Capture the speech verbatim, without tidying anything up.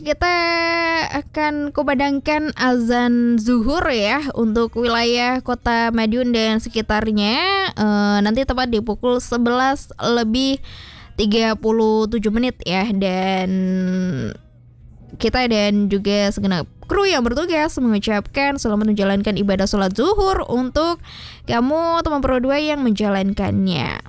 kita akan kumandangkan azan zuhur ya untuk wilayah Kota Madiun dan sekitarnya. uh, Nanti tepat di pukul sebelas lebih tiga puluh tujuh menit ya. Dan kita dan juga segenap kru yang bertugas mengucapkan selamat menjalankan ibadah sholat zuhur untuk kamu teman Pro dua yang menjalankannya.